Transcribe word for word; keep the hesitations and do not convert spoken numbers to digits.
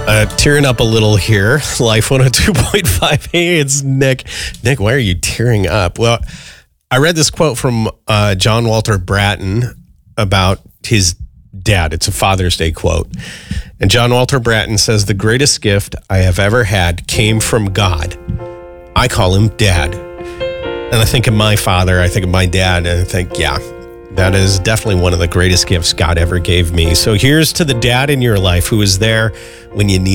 Uh, tearing up a little here. Life one oh two point five. Hey, it's Nick. Nick, why are you tearing up? Well, I read this quote from uh, John Walter Bratton about his dad. It's a Father's Day quote. And John Walter Bratton says, "The greatest gift I have ever had came from God. I call him Dad." And I think of my father, I think of my dad, and I think, yeah, that is definitely one of the greatest gifts God ever gave me. So here's to the dad in your life who was there when you needed